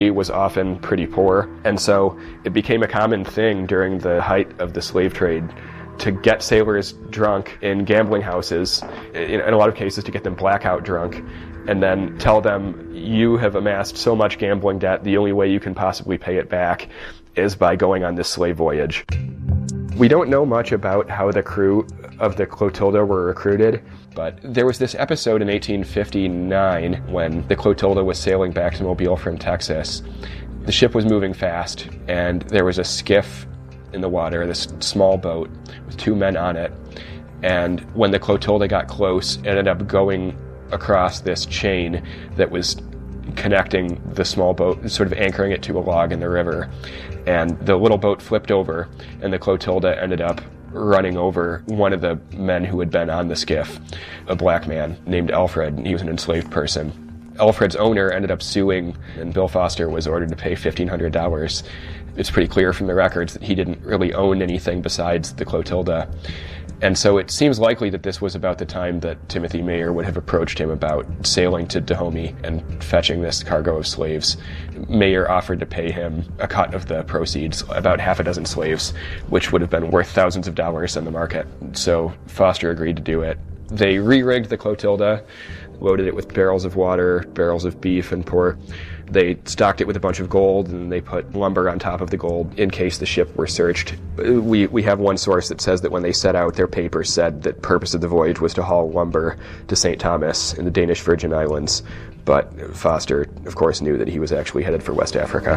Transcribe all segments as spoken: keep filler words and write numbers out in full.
was often pretty poor, and so it became a common thing during the height of the slave trade to get sailors drunk in gambling houses, in a lot of cases to get them blackout drunk, and then tell them, you have amassed so much gambling debt, the only way you can possibly pay it back is by going on this slave voyage. We don't know much about how the crew of the Clotilda were recruited, but there was this episode in eighteen fifty-nine when the Clotilda was sailing back to Mobile from Texas. The ship was moving fast, and there was a skiff in the water, this small boat with two men on it, and when the Clotilda got close, it ended up going across this chain that was connecting the small boat, sort of anchoring it to a log in the river. And the little boat flipped over, and the Clotilda ended up running over one of the men who had been on the skiff, a black man named Alfred. He was an enslaved person. Alfred's owner ended up suing, and Bill Foster was ordered to pay fifteen hundred dollars. It's pretty clear from the records that he didn't really own anything besides the Clotilda. And so it seems likely that this was about the time that Timothy Mayer would have approached him about sailing to Dahomey and fetching this cargo of slaves. Mayer offered to pay him a cut of the proceeds, about half a dozen slaves, which would have been worth thousands of dollars in the market. So Foster agreed to do it. They re-rigged the Clotilda, loaded it with barrels of water, barrels of beef and pork. They stocked it with a bunch of gold, and they put lumber on top of the gold in case the ship were searched. We we have one source that says that when they set out, their papers said that the purpose of the voyage was to haul lumber to Saint Thomas in the Danish Virgin Islands. But Foster, of course, knew that he was actually headed for West Africa.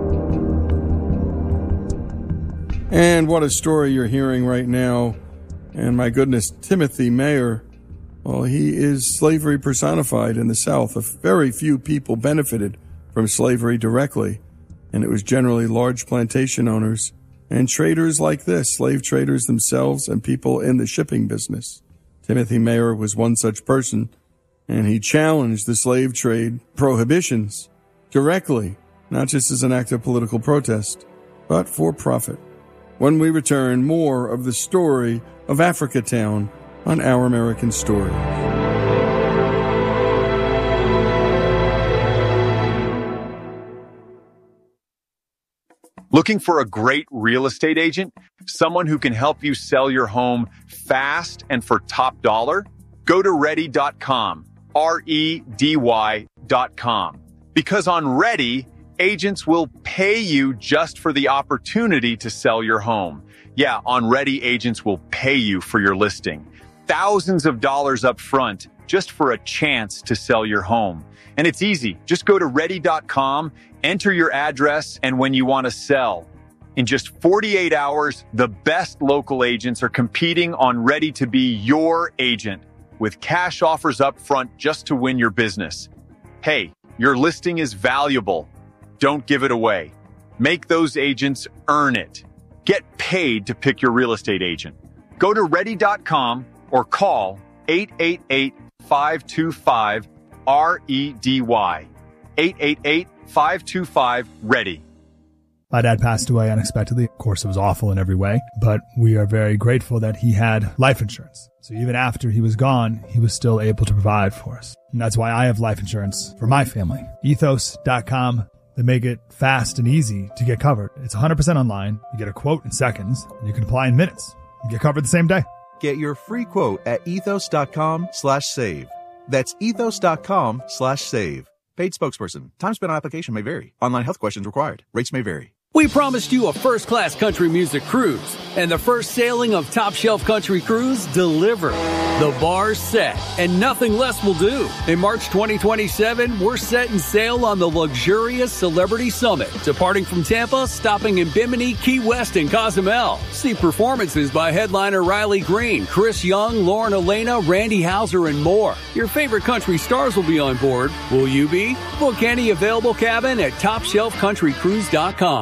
And what a story you're hearing right now. And my goodness, Timothy Mayer, well, he is slavery personified in the South. Very few people benefited from slavery directly, and it was generally large plantation owners and traders like this, slave traders themselves and people in the shipping business. Timothy Mayer was one such person, and he challenged the slave trade prohibitions directly, not just as an act of political protest, but for profit. When we return, more of the story of Africatown on Our American Stories. Looking for a great real estate agent? Someone who can help you sell your home fast and for top dollar? Go to ready dot com, R E D Y dot com. Because on Ready, agents will pay you just for the opportunity to sell your home. Yeah, on Ready, agents will pay you for your listing. Thousands of dollars up front just for a chance to sell your home. And it's easy. Just go to ready dot com, enter your address and when you want to sell. In just forty-eight hours, the best local agents are competing on Ready to be your agent with cash offers up front just to win your business. Hey, your listing is valuable. Don't give it away. Make those agents earn it. Get paid to pick your real estate agent. Go to ready dot com or call eight eight eight, five two five, R E D Y. eight eight eight, five two five, READY. My dad passed away unexpectedly. Of course, it was awful in every way, but we are very grateful that he had life insurance. So even after he was gone, he was still able to provide for us. And that's why I have life insurance for my family. ethos dot com. They make it fast and easy to get covered. It's one hundred percent online. You get a quote in seconds, and you can apply in minutes. You get covered the same day. Get your free quote at ethos dot com slash save. That's ethos dot com slash save. Paid spokesperson. Time spent on application may vary. Online health questions required. Rates may vary. We promised you a first-class country music cruise, and the first sailing of Top Shelf Country Cruise delivered. The bar's set, and nothing less will do. In March twenty twenty-seven, we're setting sail on the luxurious Celebrity Summit, departing from Tampa, stopping in Bimini, Key West, and Cozumel. See performances by headliner Riley Green, Chris Young, Lauren Elena, Randy Houser, and more. Your favorite country stars will be on board. Will you be? Book any available cabin at top shelf country cruise dot com.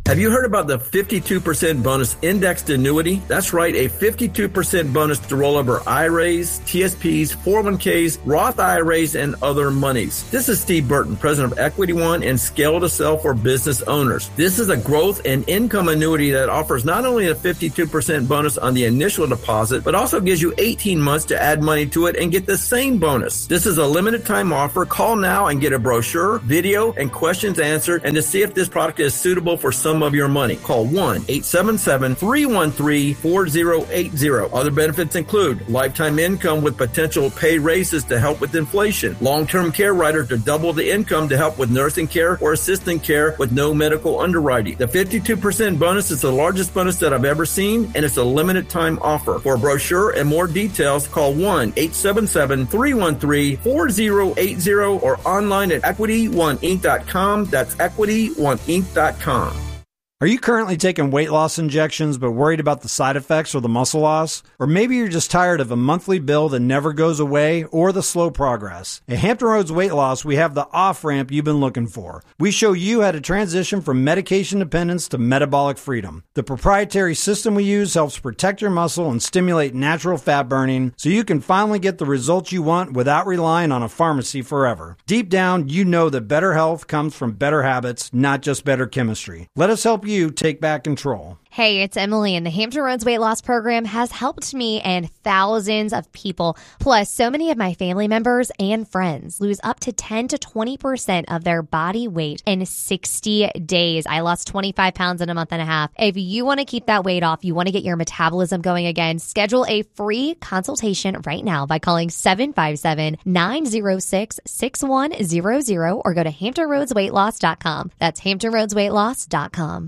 Have you heard about the fifty-two percent bonus indexed annuity? That's right, a fifty-two percent bonus to roll over I R As, T S Ps, four oh one k's, Roth I R As, and other monies. This is Steve Burton, president of Equity One and Scale to Sell for business owners. This is a growth and income annuity that offers not only a fifty-two percent bonus on the initial deposit, but also gives you eighteen months to add money to it and get the same bonus. This is a limited time offer. Call now and get a brochure, video, and questions answered, and to see if this product is suitable for some of your money. Call one eight seven seven, three one three, four oh eight oh. Other benefits include lifetime income with potential pay raises to help with inflation, long-term care rider to double the income to help with nursing care or assistant care with no medical underwriting. The fifty-two percent bonus is the largest bonus that I've ever seen, and it's a limited time offer. For a brochure and more details, call one eight seven seven, three one three, four oh eight oh or online at equity one inc dot com. That's equity one inc dot com. Are you currently taking weight loss injections but worried about the side effects or the muscle loss? Or maybe you're just tired of a monthly bill that never goes away or the slow progress. At Hampton Roads Weight Loss, we have the off-ramp you've been looking for. We show you how to transition from medication dependence to metabolic freedom. The proprietary system we use helps protect your muscle and stimulate natural fat burning so you can finally get the results you want without relying on a pharmacy forever. Deep down, you know that better health comes from better habits, not just better chemistry. Let us help you You take back control. Hey, it's Emily, and the Hampton Roads Weight Loss Program has helped me and thousands of people. Plus, so many of my family members and friends lose up to ten to twenty percent of their body weight in sixty days. I lost twenty-five pounds in a month and a half. If you want to keep that weight off, you want to get your metabolism going again, schedule a free consultation right now by calling seven five seven, nine oh six, six one zero zero or go to hampton roads weight loss dot com. That's hampton roads weight loss dot com.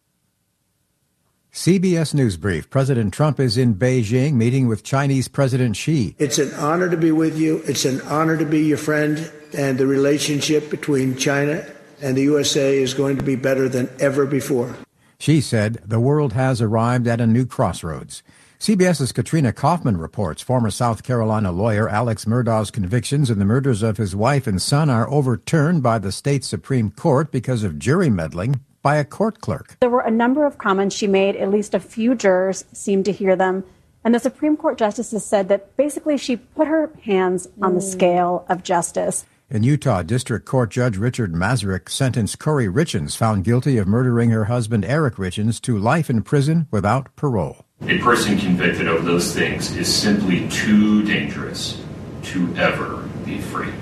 C B S News Brief. President Trump is in Beijing meeting with Chinese President Xi. It's an honor to be with you. It's an honor to be your friend. And the relationship between China and the U S A is going to be better than ever before. Xi said the world has arrived at a new crossroads. CBS's Katrina Kaufman reports former South Carolina lawyer Alex Murdaugh's convictions in the murders of his wife and son are overturned by the state Supreme Court because of jury meddling by a court clerk. There were a number of comments she made. At least a few jurors seemed to hear them. And the Supreme Court justices said that basically she put her hands on the scale of justice. In Utah, District Court Judge Richard Mazurek sentenced Corey Richens, found guilty of murdering her husband Eric Richens, to life in prison without parole. A person convicted of those things is simply too dangerous to ever be free.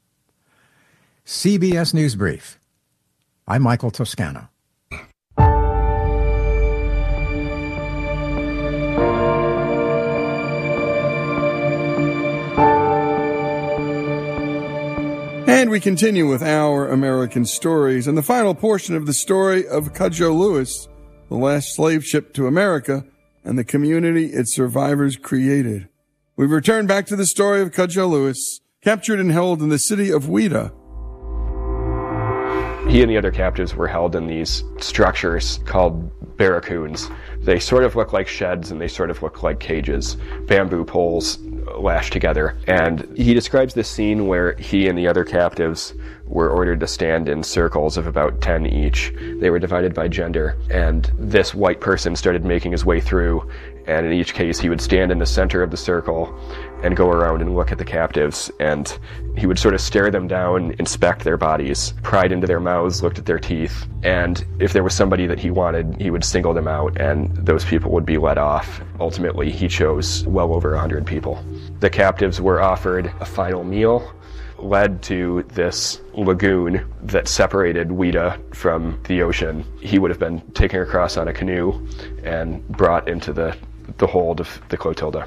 C B S News Brief. I'm Michael Toscano. And we continue with Our American Stories and the final portion of the story of Cudjoe Lewis, the last slave ship to America, and the community its survivors created. We return back to the story of Cudjoe Lewis, captured and held in the city of Ouida. He and the other captives were held in these structures called barracoons. They sort of look like sheds and they sort of look like cages, bamboo poles lashed together. And he describes this scene where he and the other captives were ordered to stand in circles of about ten each. They were divided by gender, and this white person started making his way through, and in each case he would stand in the center of the circle and go around and look at the captives, and he would sort of stare them down, inspect their bodies, pried into their mouths, looked at their teeth, and if there was somebody that he wanted, he would single them out, and those people would be let off. Ultimately, he chose well over one hundred people. The captives were offered a final meal, led to this lagoon that separated Ouida from the ocean. He would have been taken across on a canoe and brought into the, the hold of the Clotilda.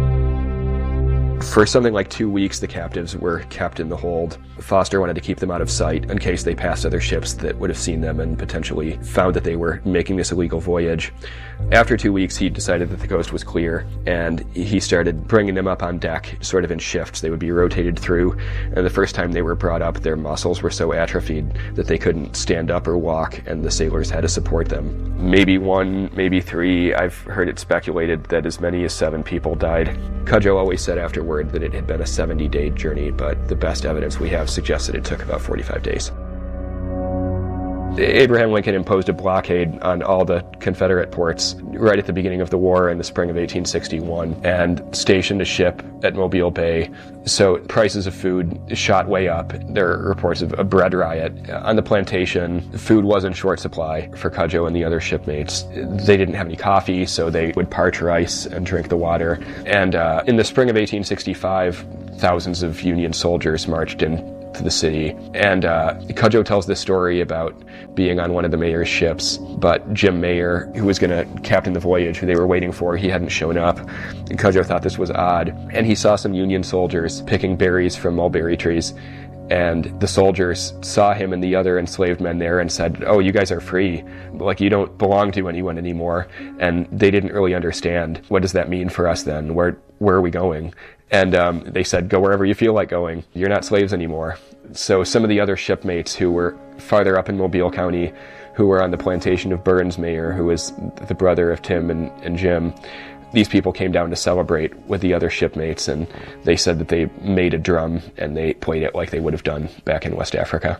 For something like two weeks, the captives were kept in the hold. Foster wanted to keep them out of sight in case they passed other ships that would have seen them and potentially found that they were making this illegal voyage. After two weeks, he decided that the coast was clear, and he started bringing them up on deck, sort of in shifts. They would be rotated through, and the first time they were brought up, their muscles were so atrophied that they couldn't stand up or walk, and the sailors had to support them. Maybe one, maybe three. I've heard it speculated that as many as seven people died. Cudjoe always said afterward that it had been a seventy-day journey, but the best evidence we have suggests that it took about forty-five days. Abraham Lincoln imposed a blockade on all the Confederate ports right at the beginning of the war in the spring of eighteen sixty-one and stationed a ship at Mobile Bay. So prices of food shot way up. There are reports of a bread riot. On the plantation, food was in short supply for Cudjoe and the other shipmates. They didn't have any coffee, so they would parch rice and drink the water. And uh, in the spring of eighteen sixty-five, thousands of Union soldiers marched in to the city. And uh, Cudjoe tells this story about being on one of the mayor's ships, but Jim Mayer, who was going to captain the voyage, who they were waiting for, he hadn't shown up. And Cudjoe thought this was odd. And he saw some Union soldiers picking berries from mulberry trees. And the soldiers saw him and the other enslaved men there and said, "Oh, you guys are free. Like, you don't belong to anyone anymore." And they didn't really understand. What does that mean for us then? Where where are we going? And um, they said, "Go wherever you feel like going. You're not slaves anymore." So some of the other shipmates who were farther up in Mobile County, who were on the plantation of Burns Mayer, who was the brother of Tim and, and Jim, these people came down to celebrate with the other shipmates, and they said that they made a drum and they played it like they would have done back in West Africa.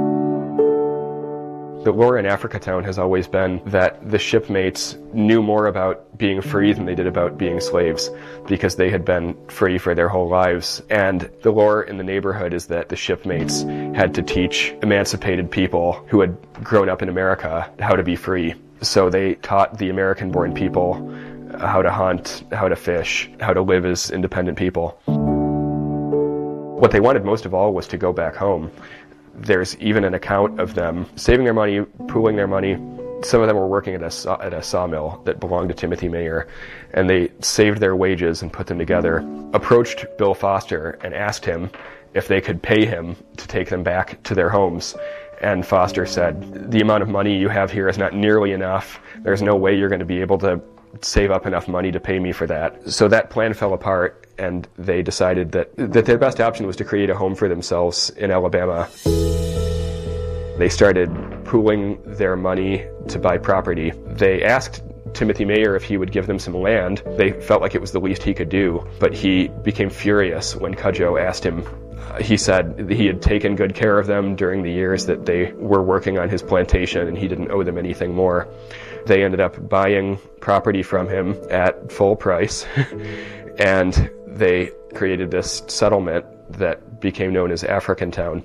The lore in Africatown has always been that the shipmates knew more about being free than they did about being slaves, because they had been free for their whole lives. And the lore in the neighborhood is that the shipmates had to teach emancipated people who had grown up in America how to be free. So they taught the American-born people how to hunt, how to fish, how to live as independent people. What they wanted most of all was to go back home. There's even an account of them saving their money, pooling their money. Some of them were working at a, saw, at a sawmill that belonged to Timothy Mayer, and they saved their wages and put them together, approached Bill Foster and asked him if they could pay him to take them back to their homes. And Foster said, "The amount of money you have here is not nearly enough. There's no way you're going to be able to save up enough money to pay me for that." So that plan fell apart, and they decided that, that their best option was to create a home for themselves in Alabama. They started pooling their money to buy property. They asked Timothy Mayer if he would give them some land. They felt like it was the least he could do, but he became furious when Cudjoe asked him. Uh, he said he had taken good care of them during the years that they were working on his plantation, and he didn't owe them anything more. They ended up buying property from him at full price, and they created this settlement that became known as Africatown.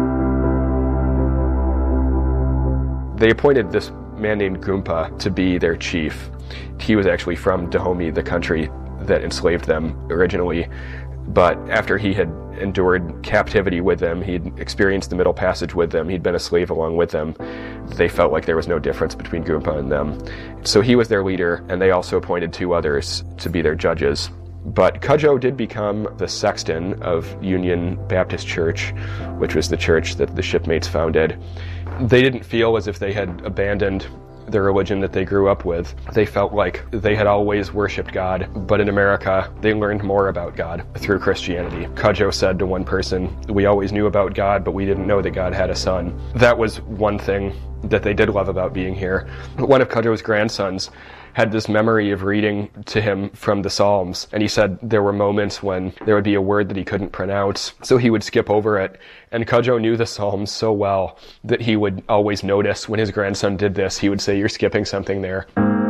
They appointed this man named Goompa to be their chief. He was actually from Dahomey, the country that enslaved them originally. But after he had endured captivity with them, he'd experienced the Middle Passage with them, he'd been a slave along with them, they felt like there was no difference between Goompa and them. So he was their leader, and they also appointed two others to be their judges. But Cudjoe did become the sexton of Union Baptist Church, which was the church that the shipmates founded. They didn't feel as if they had abandoned the religion that they grew up with. They felt like they had always worshipped God, but in America, they learned more about God through Christianity. Cudjoe said to one person, "We always knew about God, but we didn't know that God had a son." That was one thing that they did love about being here. One of Cudjoe's grandsons had this memory of reading to him from the Psalms, and he said there were moments when there would be a word that he couldn't pronounce, so he would skip over it. And Cudjoe knew the Psalms so well that he would always notice when his grandson did this, he would say, "You're skipping something there."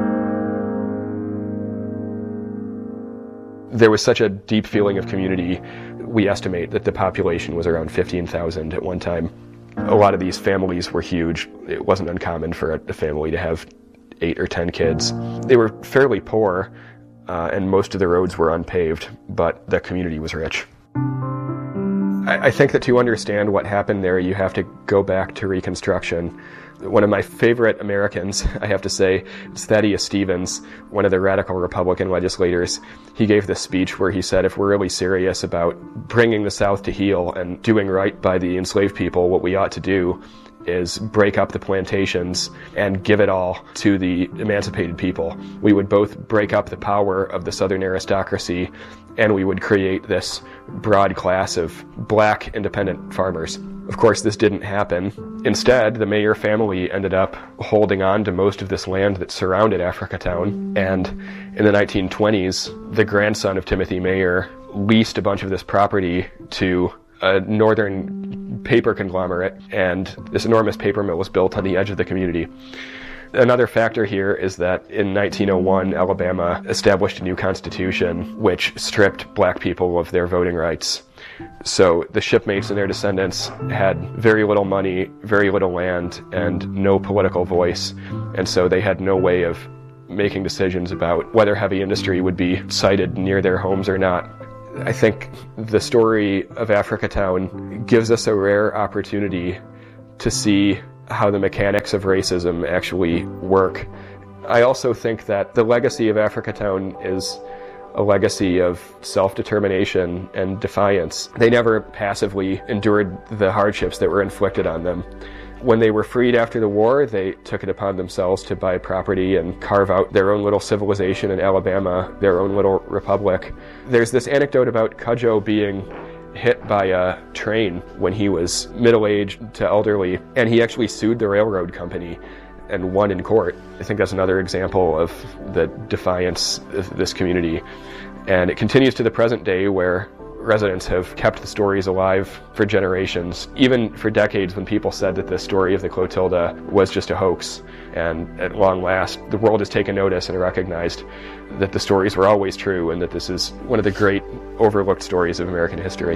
There was such a deep feeling of community. We estimate that the population was around fifteen thousand at one time. A lot of these families were huge. It wasn't uncommon for a family to have eight or ten kids. They were fairly poor, uh, and most of the roads were unpaved, but the community was rich. I, I think that to understand what happened there, you have to go back to Reconstruction. One of my favorite Americans, I have to say, is Thaddeus Stevens, one of the radical Republican legislators. He gave this speech where he said, if we're really serious about bringing the South to heel and doing right by the enslaved people, what we ought to do is break up the plantations and give it all to the emancipated people. We would both break up the power of the Southern aristocracy, and we would create this broad class of black independent farmers. Of course, this didn't happen. Instead, the Mayer family ended up holding on to most of this land that surrounded Africatown, and in the nineteen twenties, the grandson of Timothy Mayer leased a bunch of this property to a northern paper conglomerate, and this enormous paper mill was built on the edge of the community. Another factor here is that in nineteen oh one, Alabama established a new constitution which stripped black people of their voting rights. So the shipmates and their descendants had very little money, very little land, and no political voice. And so they had no way of making decisions about whether heavy industry would be sited near their homes or not. I think the story of Africatown gives us a rare opportunity to see how the mechanics of racism actually work. I also think that the legacy of Africatown is a legacy of self-determination and defiance. They never passively endured the hardships that were inflicted on them. When they were freed after the war, they took it upon themselves to buy property and carve out their own little civilization in Alabama, their own little republic. There's this anecdote about Cudjoe being hit by a train when he was middle-aged to elderly, and he actually sued the railroad company and won in court. I think that's another example of the defiance of this community. And it continues to the present day, where residents have kept the stories alive for generations, even for decades when people said that the story of the Clotilda was just a hoax. And at long last, the world has taken notice and recognized that the stories were always true, and that this is one of the great overlooked stories of American history.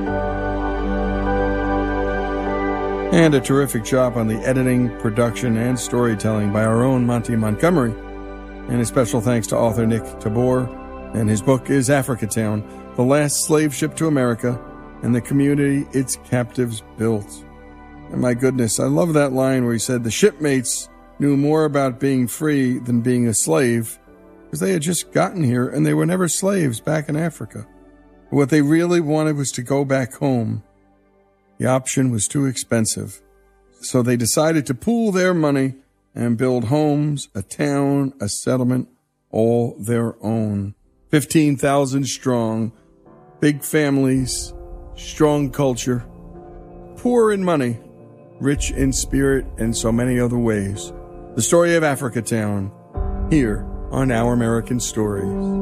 And a terrific job on the editing, production, and storytelling by our own Monty Montgomery. And a special thanks to author Nick Tabor. And his book is Africatown, The Last Slave Ship to America and the Community Its Captives Built. And my goodness, I love that line where he said the shipmates knew more about being free than being a slave, because they had just gotten here and they were never slaves back in Africa. But what they really wanted was to go back home. The option was too expensive. So they decided to pool their money and build homes, a town, a settlement, all their own. fifteen thousand strong, big families, strong culture, poor in money, rich in spirit, and so many other ways. The story of Africatown, here on Our American Stories.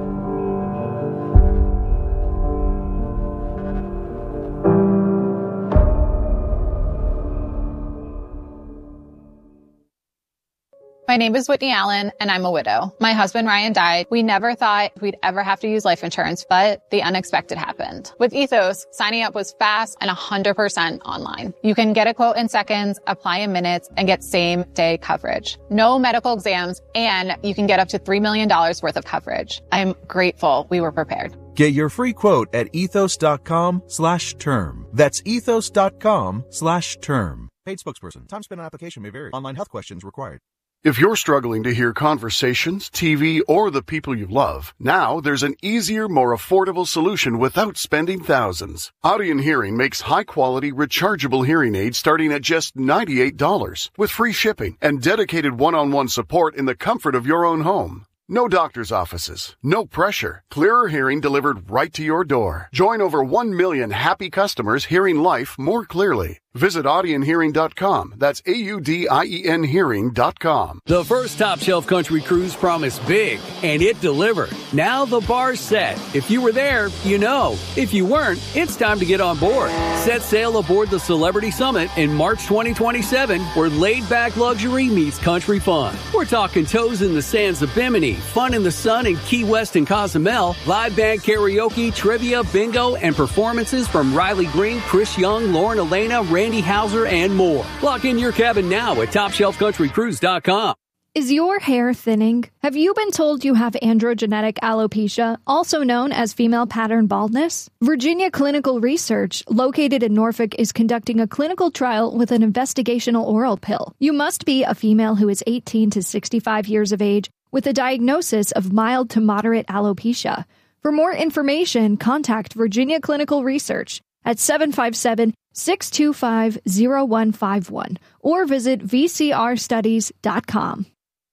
My name is Whitney Allen, and I'm a widow. My husband, Ryan, died. We never thought we'd ever have to use life insurance, but the unexpected happened. With Ethos, signing up was fast and one hundred percent online. You can get a quote in seconds, apply in minutes, and get same-day coverage. No medical exams, and you can get up to three million dollars worth of coverage. I'm grateful we were prepared. Get your free quote at ethos.com slash term. That's ethos.com slash term. Paid spokesperson. Time spent on application may vary. Online health questions required. If you're struggling to hear conversations, T V, or the people you love, now there's an easier, more affordable solution without spending thousands. Audien Hearing makes high-quality, rechargeable hearing aids starting at just ninety-eight dollars, with free shipping and dedicated one-on-one support in the comfort of your own home. No doctor's offices, no pressure, clearer hearing delivered right to your door. Join over one million happy customers hearing life more clearly. Visit audien hearing dot com. That's A U D I E N hearing dot com. The first Top Shelf Country Cruise promised big, and it delivered. Now the bar's set. If you were there, you know. If you weren't, it's time to get on board. Set sail aboard the Celebrity Summit in March twenty twenty-seven, where laid-back luxury meets country fun. We're talking toes in the sands of Bimini, fun in the sun in Key West and Cozumel, live band karaoke, trivia, bingo, and performances from Riley Green, Chris Young, Lauren Elena, Randy Hauser, and more. Lock in your cabin now at top shelf country cruise dot com. Is your hair thinning? Have you been told you have androgenetic alopecia, also known as female pattern baldness? Virginia Clinical Research, located in Norfolk, is conducting a clinical trial with an investigational oral pill. You must be a female who is eighteen to sixty-five years of age with a diagnosis of mild to moderate alopecia. For more information, contact Virginia Clinical Research at seven five seven, six two five, zero one five one or visit v c r studies dot com.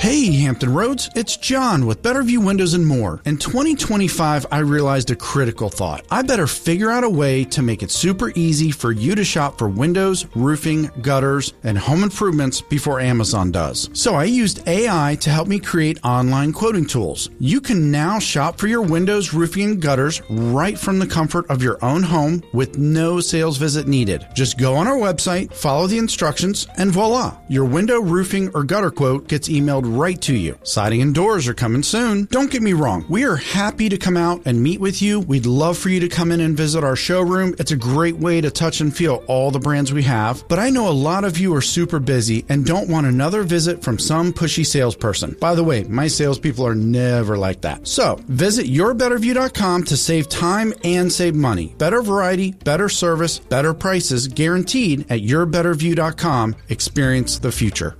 Hey, Hampton Roads, it's John with Betterview Windows and More. In twenty twenty-five, I realized a critical thought. I better figure out a way to make it super easy for you to shop for windows, roofing, gutters, and home improvements before Amazon does. So I used A I to help me create online quoting tools. You can now shop for your windows, roofing, and gutters right from the comfort of your own home with no sales visit needed. Just go on our website, follow the instructions, and voila, your window, roofing, or gutter quote gets emailed right to you. Siding and doors are coming soon. Don't get me wrong. We are happy to come out and meet with you. We'd love for you to come in and visit our showroom. It's a great way to touch and feel all the brands we have. But I know a lot of you are super busy and don't want another visit from some pushy salesperson. By the way, my salespeople are never like that. So visit your better view dot com to save time and save money. Better variety, better service, better prices guaranteed at your better view dot com. Experience the future.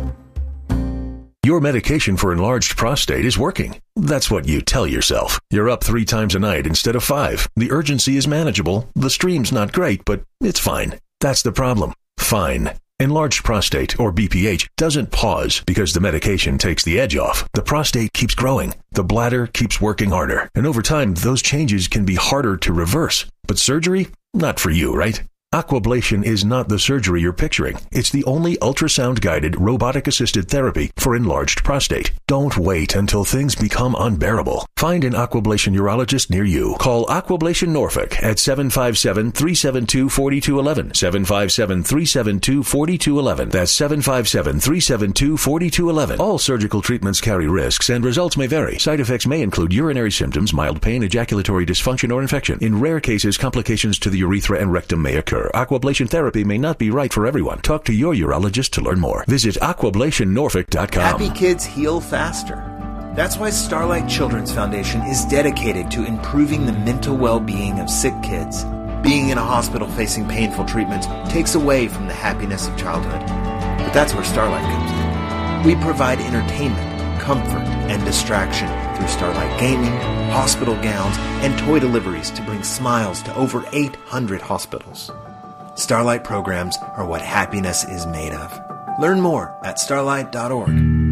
Your medication for enlarged prostate is working. That's what you tell yourself. You're up three times a night instead of five. The urgency is manageable. The stream's not great, but it's fine. That's the problem. Fine. Enlarged prostate, or B P H, doesn't pause because the medication takes the edge off. The prostate keeps growing. The bladder keeps working harder. And over time, those changes can be harder to reverse. But surgery? Not for you, right? Aquablation is not the surgery you're picturing. It's the only ultrasound-guided, robotic-assisted therapy for enlarged prostate. Don't wait until things become unbearable. Find an Aquablation urologist near you. Call Aquablation Norfolk at seven five seven, three seven two, four two one one. seven five seven, three seven two, four two one one. That's seven five seven, three seven two, four two one one. All surgical treatments carry risks, and results may vary. Side effects may include urinary symptoms, mild pain, ejaculatory dysfunction, or infection. In rare cases, complications to the urethra and rectum may occur. Aquablation therapy may not be right for everyone. Talk to your urologist to learn more. Visit aquablation norfolk dot com. Happy kids heal faster. That's why Starlight Children's Foundation is dedicated to improving the mental well-being of sick kids. Being in a hospital facing painful treatments takes away from the happiness of childhood. But that's where Starlight comes in. We provide entertainment, comfort, and distraction through Starlight gaming, hospital gowns, and toy deliveries to bring smiles to over eight hundred hospitals. Starlight programs are what happiness is made of. Learn more at starlight dot org.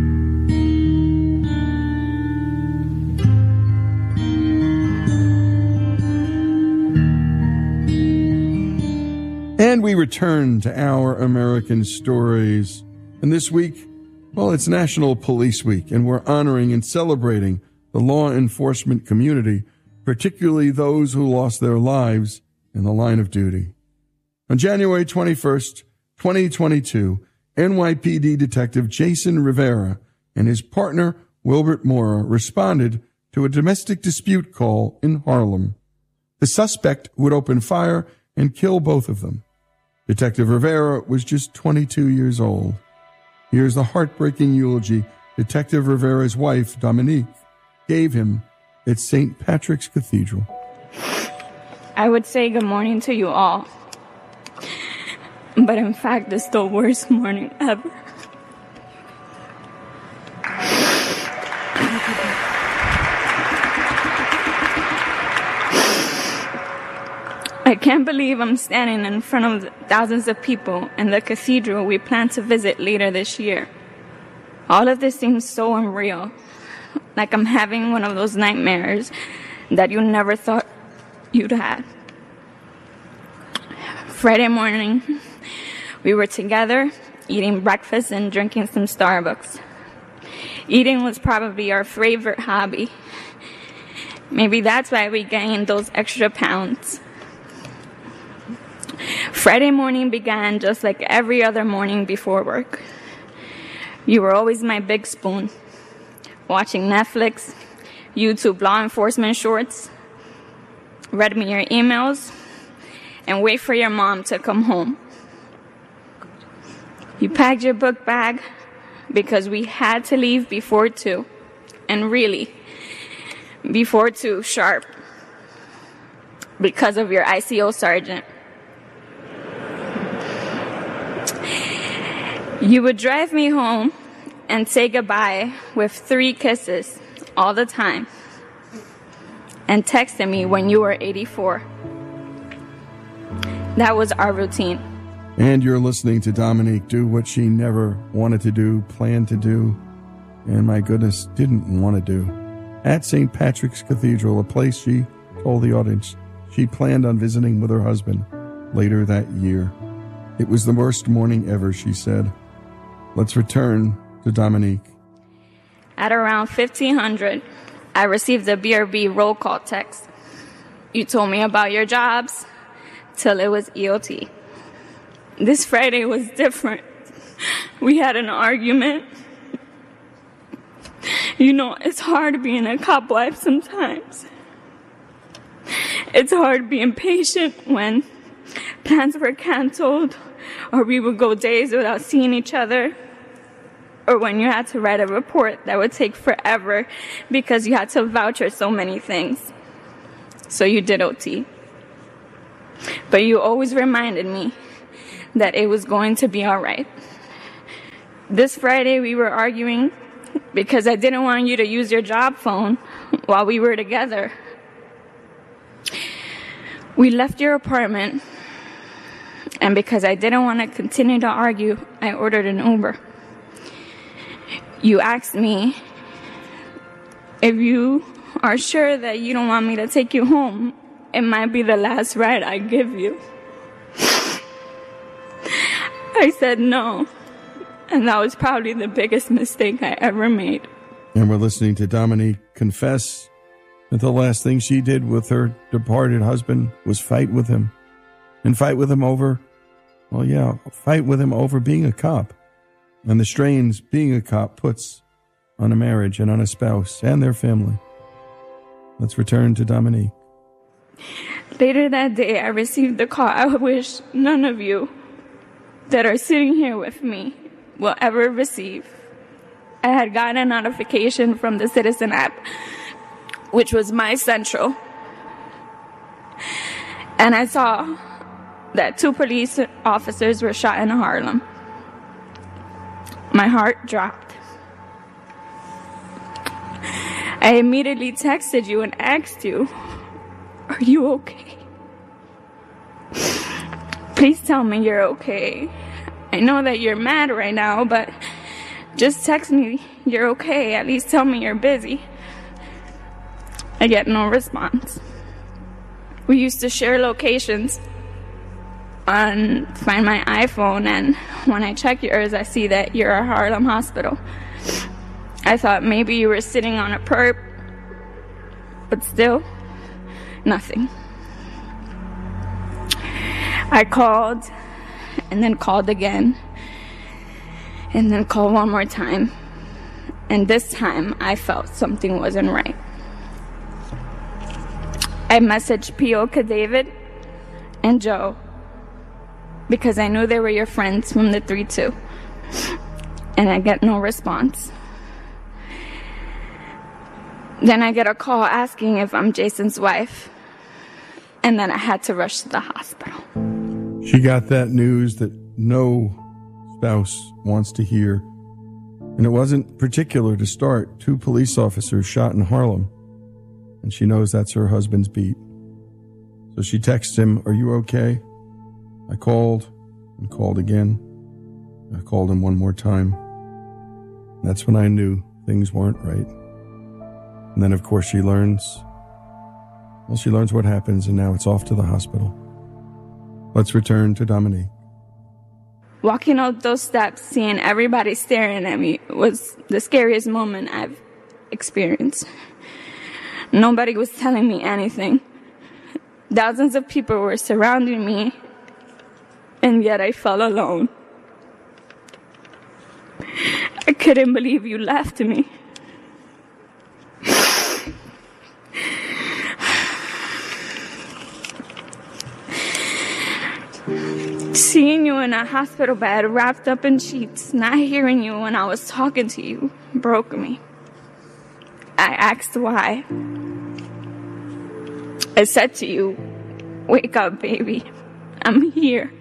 And we return to Our American Stories. And this week, well, it's National Police Week, and we're honoring and celebrating the law enforcement community, particularly those who lost their lives in the line of duty. On January twenty-first, twenty twenty-two, N Y P D Detective Jason Rivera and his partner, Wilbert Mora, responded to a domestic dispute call in Harlem. The suspect would open fire and kill both of them. Detective Rivera was just twenty-two years old. Here's the heartbreaking eulogy Detective Rivera's wife, Dominique, gave him at Saint Patrick's Cathedral. I would say good morning to you all. But in fact, it's the worst morning ever. I can't believe I'm standing in front of thousands of people in the cathedral we plan to visit later this year. All of this seems so unreal, like I'm having one of those nightmares that you never thought you'd had. Friday morning, we were together, eating breakfast and drinking some Starbucks. Eating was probably our favorite hobby. Maybe that's why we gained those extra pounds. Friday morning began just like every other morning before work. You were always my big spoon, watching Netflix, YouTube law enforcement shorts, read me your emails, and wait for your mom to come home. You packed your book bag because we had to leave before two, and really, before two sharp, because of your I C O sergeant. You would drive me home and say goodbye with three kisses all the time, and texted me when you were eighty-four. That was our routine. And you're listening to Dominique do what she never wanted to do, planned to do. and my goodness, didn't want to do. At Saint Patrick's Cathedral, a place she told the audience she planned on visiting with her husband later that year. It was the worst morning ever, she said. Let's return to Dominique. At around fifteen hundred, I received a B R B roll call text. You told me about your jobs till it was E O T. This Friday was different. We had an argument. You know, it's hard being a cop wife sometimes. It's hard being patient when plans were canceled, or we would go days without seeing each other, or when you had to write a report that would take forever because you had to voucher so many things. So you did O T. But you always reminded me that it was going to be all right. This Friday we were arguing because I didn't want you to use your job phone while we were together. We left your apartment, and because I didn't want to continue to argue, I ordered an Uber. You asked me if you are sure that you don't want me to take you home. It might be the last ride I give you. I said no, and that was probably the biggest mistake I ever made. And we're listening to Dominique confess that the last thing she did with her departed husband was fight with him. And fight with him over, well, yeah, fight with him over being a cop. And the strains being a cop puts on a marriage and on a spouse and their family. Let's return to Dominique. Later that day, I received the call I wish none of you that are sitting here with me will ever receive. I had gotten a notification from the Citizen app, which was my central. And I saw that two police officers were shot in Harlem. My heart dropped. I immediately texted you and asked you, are you okay? Please tell me you're okay. I know that you're mad right now, but just text me you're okay. At least tell me you're busy. I get no response. We used to share locations on Find My iPhone, and when I check yours, I see that you're at Harlem Hospital. I thought maybe you were sitting on a perp, but still, nothing. I called, and then called again, and then called one more time, and this time I felt something wasn't right. I messaged Pioka David and Joe because I knew they were your friends from the three two, and I get no response. Then I get a call asking if I'm Jason's wife, and then I had to rush to the hospital. She got that news that no spouse wants to hear, and it wasn't particular to start. Two police officers shot in Harlem, and she knows that's her husband's beat. So she texts him, are you okay? I called and called again. I called him one more time. That's when I knew things weren't right. And then, of course, she learns, well, she learns what happens, and now it's off to the hospital. Let's return to Dominique. Walking up those steps, seeing everybody staring at me was the scariest moment I've experienced. Nobody was telling me anything. Thousands of people were surrounding me, and yet I felt alone. I couldn't believe you left me. Seeing you in a hospital bed, wrapped up in sheets, not hearing you when I was talking to you, broke me. I asked why. I said to you, wake up, baby. I'm here.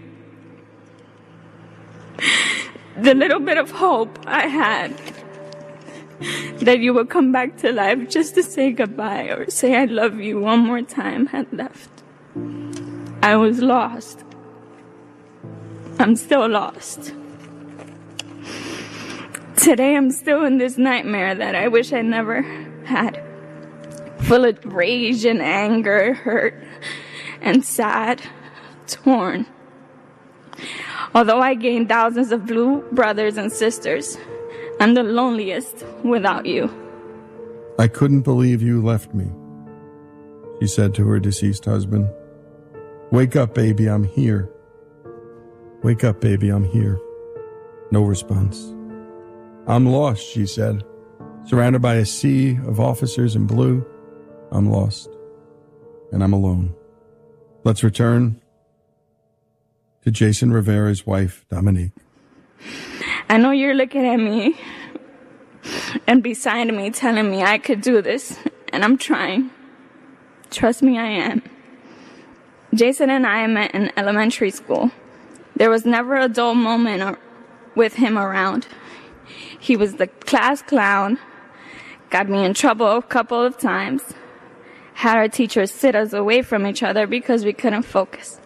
The little bit of hope I had that you would come back to life just to say goodbye or say I love you one more time had left. I was lost. I'm still lost. Today I'm still in this nightmare that I wish I never had. Full of rage and anger, hurt and sad, torn. Although I gained thousands of blue brothers and sisters, I'm the loneliest without you. I couldn't believe you left me, she said to her deceased husband. Wake up, baby, I'm here. Wake up, baby, I'm here. No response. I'm lost, she said. Surrounded by a sea of officers in blue, I'm lost. And I'm alone. Let's return to Jason Rivera's wife, Dominique. I know you're looking at me and beside me telling me I could do this, and I'm trying. Trust me, I am. Jason and I met in elementary school. There was never a dull moment with him around. He was the class clown, got me in trouble a couple of times, had our teachers sit us away from each other because we couldn't focus.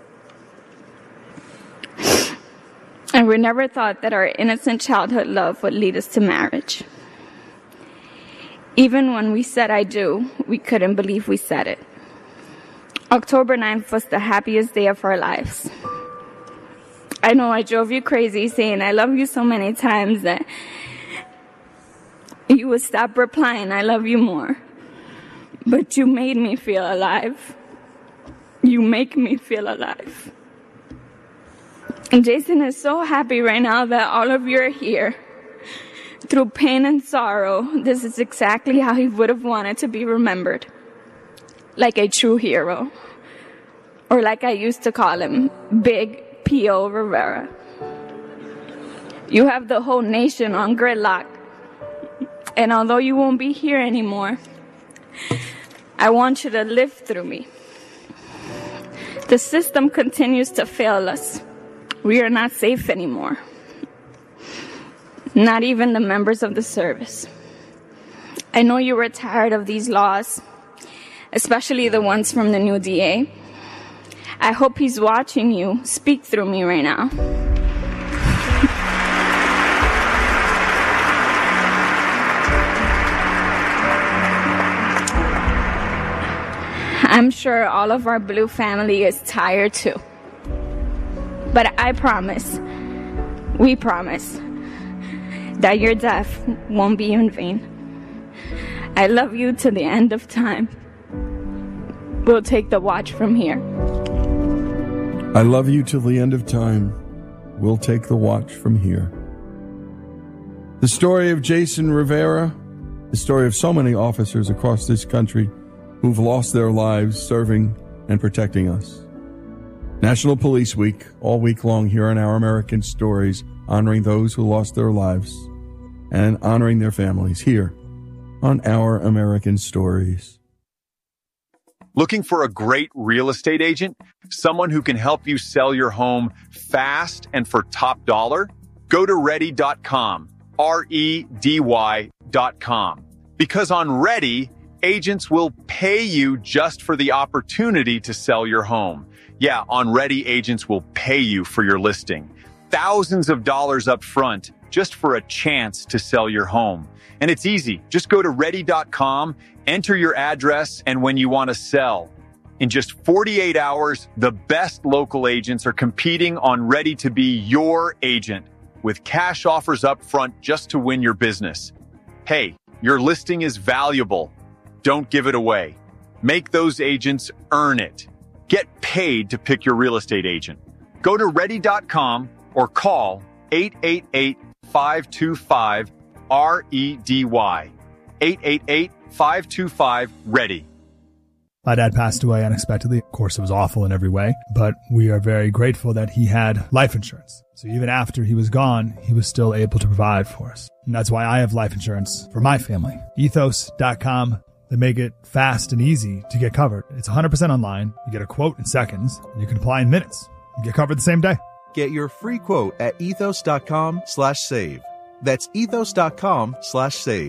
And we never thought that our innocent childhood love would lead us to marriage. Even when we said I do, we couldn't believe we said it. October ninth was the happiest day of our lives. I know I drove you crazy saying I love you so many times that you would stop replying I love you more. But you made me feel alive. You make me feel alive. And Jason is so happy right now that all of you are here. Through pain and sorrow, this is exactly how he would have wanted to be remembered. Like a true hero. Or like I used to call him, Big P O Rivera. You have the whole nation on gridlock. And although you won't be here anymore, I want you to live through me. The system continues to fail us. We are not safe anymore. Not even the members of the service. I know you were tired of these laws, especially the ones from the new D A. I hope he's watching you speak through me right now. I'm sure all of our blue family is tired too. But I promise, we promise, that your death won't be in vain. I love you to the end of time. We'll take the watch from here. I love you till the end of time. We'll take the watch from here. The story of Jason Rivera, the story of so many officers across this country who've lost their lives serving and protecting us. National Police Week, all week long here on Our American Stories, honoring those who lost their lives and honoring their families here on Our American Stories. Looking for a great real estate agent? Someone who can help you sell your home fast and for top dollar? Go to ready dot com, R E D Y dot com. Because on Ready, agents will pay you just for the opportunity to sell your home. Yeah, on Ready, agents will pay you for your listing. Thousands of dollars up front just for a chance to sell your home. And it's easy. Just go to ready dot com, enter your address and when you want to sell. In just forty-eight hours, the best local agents are competing on Ready to be your agent with cash offers up front just to win your business. Hey, your listing is valuable. Don't give it away. Make those agents earn it. Get paid to pick your real estate agent. Go to ready dot com or call eight eight eight, five two five, R E D Y. eight eight eight, five two five, READY. My dad passed away unexpectedly. Of course, it was awful in every way, but we are very grateful that he had life insurance. So even after he was gone, he was still able to provide for us. And that's why I have life insurance for my family. ethos dot com. They make it fast and easy to get covered. It's one hundred percent online. You get a quote in seconds, and you can apply in minutes. You get covered the same day. Get your free quote at ethos dot com slash save. That's ethos dot com slash save.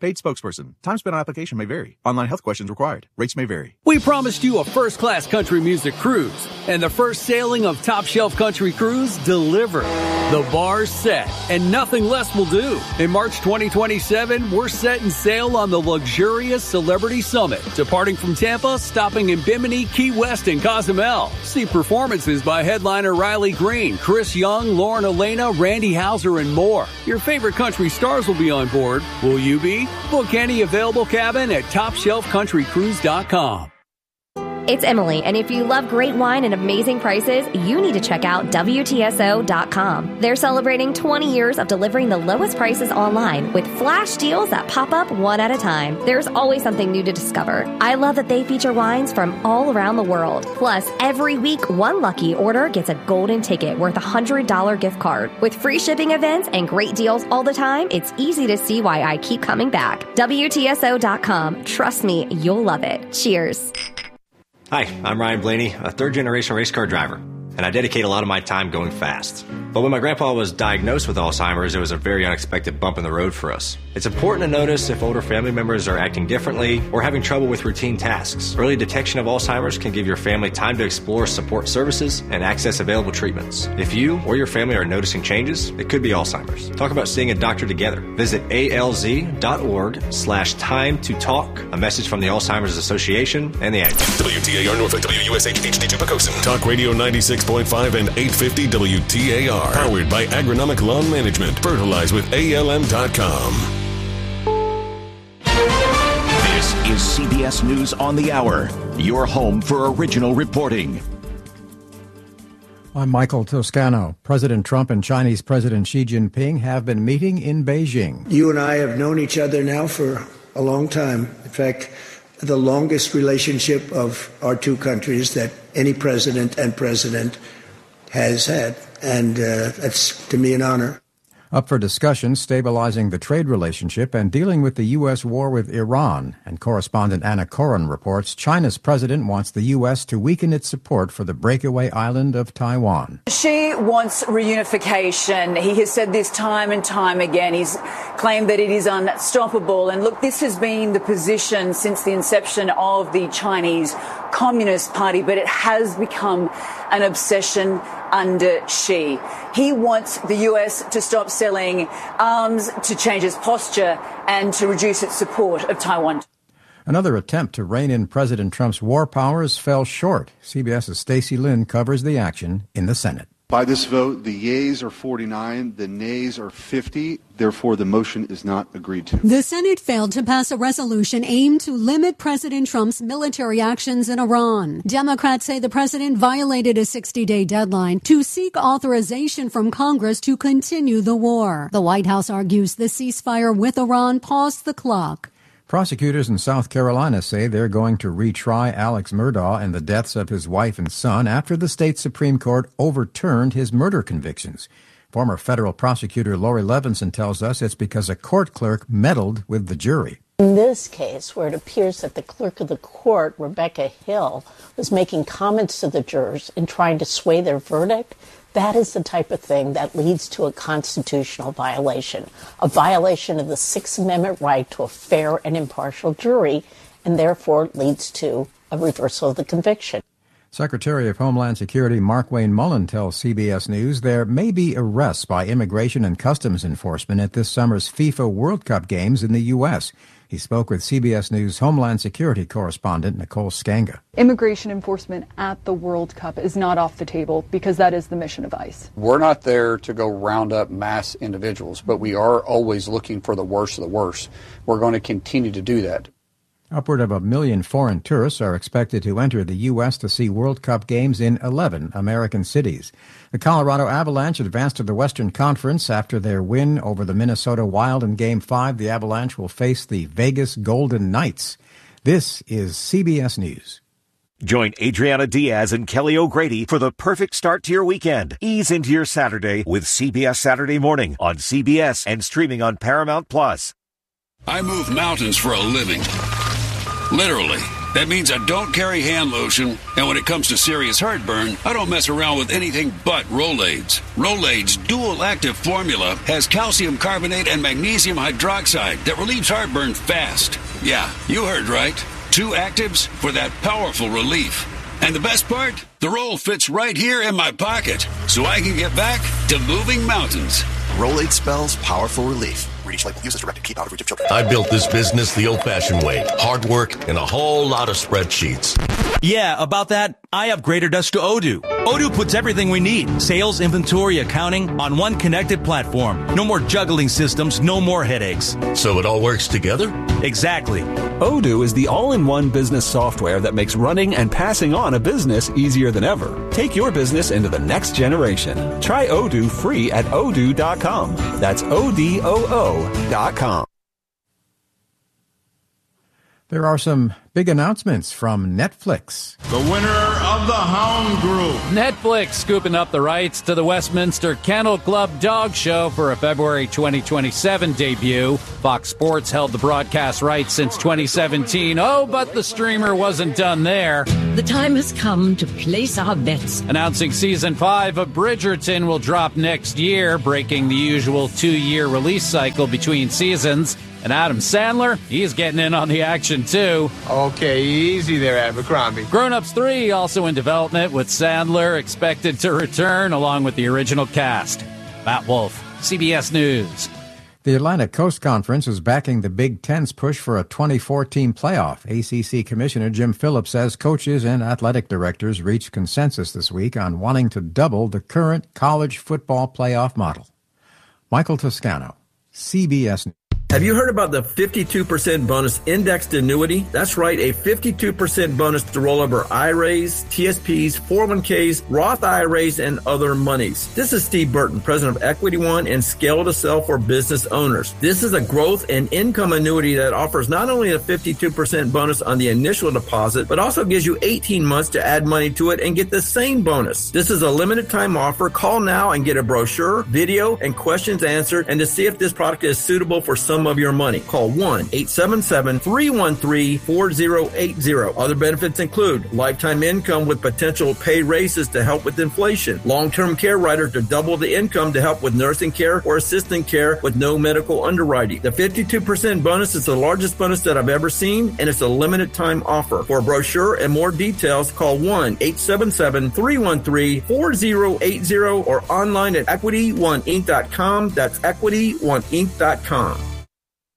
Paid spokesperson. Time spent on application may vary. Online health questions required. Rates may vary. We promised you a first-class country music cruise, and the first sailing of Top Shelf Country Cruise delivered. The bar's set, and nothing less will do. In March twenty twenty-seven, we're setting sail on the luxurious Celebrity Summit, departing from Tampa, stopping in Bimini, Key West, and Cozumel. See performances by headliner Riley Green, Chris Young, Lauren Elena, Randy Houser, and more. Your favorite country stars will be on board. Will you be? Book any available cabin at top shelf country cruise dot com. It's Emily, and if you love great wine and amazing prices, you need to check out W T S O dot com. They're celebrating twenty years of delivering the lowest prices online with flash deals that pop up one at a time. There's always something new to discover. I love that they feature wines from all around the world. Plus, every week, one lucky order gets a golden ticket worth a one hundred dollars gift card. With free shipping events and great deals all the time, it's easy to see why I keep coming back. W T S O dot com. Trust me, you'll love it. Cheers. Hi, I'm Ryan Blaney, a third-generation race car driver, and I dedicate a lot of my time going fast. But when my grandpa was diagnosed with Alzheimer's, it was a very unexpected bump in the road for us. It's important to notice if older family members are acting differently or having trouble with routine tasks. Early detection of Alzheimer's can give your family time to explore support services and access available treatments. If you or your family are noticing changes, it could be Alzheimer's. Talk about seeing a doctor together. Visit A L Z dot org slash time to talk. A message from the Alzheimer's Association and the Ag. W T A R Norfolk, W U S H H D two Pocosin. Talk Radio ninety-six point five and eight fifty W T A R. Powered by Agronomic Lawn Management. Fertilize with A L M dot com. This is C B S News on the Hour, your home for original reporting. I'm Michael Toscano. President Trump and Chinese President Xi Jinping have been meeting in Beijing. You and I have known each other now for a long time. In fact, the longest relationship of our two countries that any president and president has had. And uh, that's, to me, an honor. Up for discussion, stabilizing the trade relationship and dealing with the U S war with Iran. And correspondent Anna Coren reports China's president wants the U S to weaken its support for the breakaway island of Taiwan. Xi wants reunification. He has said this time and time again. He's claimed that it is unstoppable. And look, this has been the position since the inception of the Chinese Communist Party, but it has become an obsession under Xi. He wants the U S to stop selling arms, to change its posture, and to reduce its support of Taiwan. Another attempt to rein in President Trump's war powers fell short. CBS's Stacey Lynn covers the action in the Senate. By this vote, the yeas are forty-nine, the nays are fifty. Therefore, the motion is not agreed to. The Senate failed to pass a resolution aimed to limit President Trump's military actions in Iran. Democrats say the president violated a sixty-day deadline to seek authorization from Congress to continue the war. The White House argues the ceasefire with Iran paused the clock. Prosecutors in South Carolina say they're going to retry Alex Murdaugh and the deaths of his wife and son after the state Supreme Court overturned his murder convictions. Former federal prosecutor Lori Levinson tells us it's because a court clerk meddled with the jury. In this case, where it appears that the clerk of the court, Rebecca Hill, was making comments to the jurors and trying to sway their verdict, that is the type of thing that leads to a constitutional violation, a violation of the Sixth Amendment right to a fair and impartial jury, and therefore leads to a reversal of the conviction. Secretary of Homeland Security Mark Wayne Mullen tells C B S News there may be arrests by Immigration and Customs Enforcement at this summer's FIFA World Cup games in the U S He spoke with C B S News Homeland Security correspondent Nicole Skanga. Immigration enforcement at the World Cup is not off the table because that is the mission of ICE. We're not there to go round up mass individuals, but we are always looking for the worst of the worst. We're going to continue to do that. Upward of a million foreign tourists are expected to enter the U S to see World Cup games in eleven American cities. The Colorado Avalanche advanced to the Western Conference after their win over the Minnesota Wild in Game five. The Avalanche will face the Vegas Golden Knights. This is C B S News. Join Adriana Diaz and Kelly O'Grady for the perfect start to your weekend. Ease into your Saturday with C B S Saturday Morning on C B S and streaming on Paramount Plus. I move mountains for a living. Literally. That means I don't carry hand lotion, and when it comes to serious heartburn, I don't mess around with anything but Rolaids. Rolaids' dual-active formula has calcium carbonate and magnesium hydroxide that relieves heartburn fast. Yeah, you heard right. Two actives for that powerful relief. And the best part? The roll fits right here in my pocket, so I can get back to moving mountains. Rolade spells powerful relief. Read each label. Use as directed. Keep out of reach of children. I built this business the old-fashioned way. Hard work and a whole lot of spreadsheets. Yeah, about that, I upgraded us to Odoo. Odoo puts everything we need, sales, inventory, accounting, on one connected platform. No more juggling systems, no more headaches. So it all works together? Exactly. Odoo is the all-in-one business software that makes running and passing on a business easier than ever. Take your business into the next generation. Try Odoo free at odoo dot com. That's O D O O dot com. There are some big announcements from Netflix. The winner of the Hound Group. Netflix scooping up the rights to the Westminster Kennel Club dog show for a February twenty twenty-seven debut. Fox Sports held the broadcast rights since twenty seventeen. Oh, but the streamer wasn't done there. The time has come to place our bets. Announcing season five of Bridgerton will drop next year, breaking the usual two-year release cycle between seasons. And Adam Sandler, he's getting in on the action, too. Okay, easy there, Abercrombie. Grown Ups three also in development, with Sandler expected to return along with the original cast. Matt Wolf, C B S News. The Atlantic Coast Conference is backing the Big Ten's push for a twenty fourteen playoff. A C C Commissioner Jim Phillips says coaches and athletic directors reached consensus this week on wanting to double the current college football playoff model. Michael Toscano, C B S News. Have you heard about the fifty-two percent bonus indexed annuity? That's right, a fifty-two percent bonus to roll over I R As, T S Ps, four oh one Ks, Roth I R As, and other monies. This is Steve Burton, president of Equity One and Scale to Sell for business owners. This is a growth and income annuity that offers not only a fifty-two percent bonus on the initial deposit, but also gives you eighteen months to add money to it and get the same bonus. This is a limited time offer. Call now and get a brochure, video, and questions answered, and to see if this product is suitable for some of your money. Call one eight seven seven, three one three, four zero eight zero. Other benefits include lifetime income with potential pay raises to help with inflation, long-term care rider to double the income to help with nursing care or assistant care with no medical underwriting. The fifty-two percent bonus is the largest bonus that I've ever seen, and it's a limited time offer. For a brochure and more details, call one eight seven seven, three one three, four zero eight zero or online at equity one inc dot com. That's equity one inc dot com.